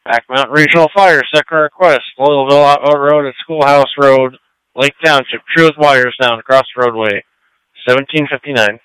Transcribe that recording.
Back Mountain Regional Fire, second request, Loyalville Outlaw Road and Schoolhouse Road, Lake Township, tree with wires down across the roadway, 1759.